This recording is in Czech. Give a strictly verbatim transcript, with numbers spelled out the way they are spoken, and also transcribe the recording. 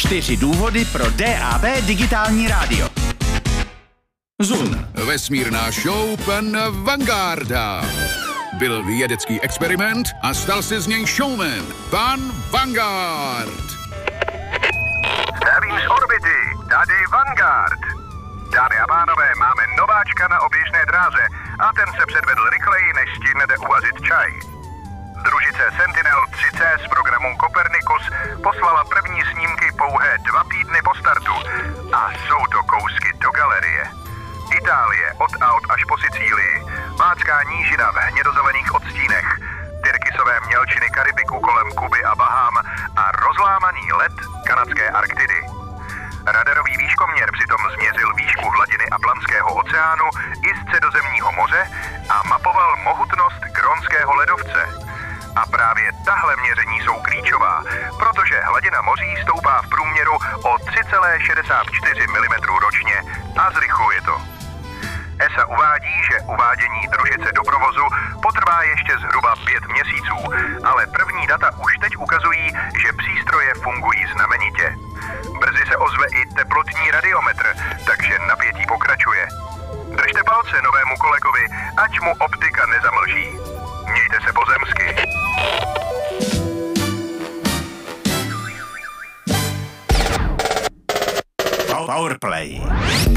Čtyři důvody pro D A B digitální rádio. Zun. Vesmírná show pana Vangarda. Byl vědecký experiment a stal se z něj showman. Pan Vanguard. Zdravím z orbity, tady Vanguard. Dámy a pánové, máme nováčka na oběžné dráze a ten se předvedl rychleji, než stihnete uvařit čaj. Družice Sentinel tři C z programu Copernicus poslala první snímky pouhé dva týdny po startu a jsou to kousky do galerie. Itálie od Alp až po Sicílii, Mácká nížina v hnědozelených odstínech, Tyrkisové mělčiny Karibiku kolem Kuby a Bahám a rozlámaný led kanadské Arktidy. Radarový výškoměr přitom změřil výšku hladiny Atlantského oceánu i Středozemního moře a mapoval mohutnost Grónského ledovce. A právě tahle měření jsou klíčová, protože hladina moří stoupá v průměru o tři celé šedesát čtyři milimetrů ročně a zrychluje to. E S A uvádí, že uvádění družice do provozu potrvá ještě zhruba pět měsíců, ale první data už teď ukazují, že přístroje fungují znamenitě. Brzy se ozve i teplotní radiometr, takže napětí pokračuje. Držte palce novému kolegovi, ať mu optika nezamlží. Mějte se pozemsky. Powerplay.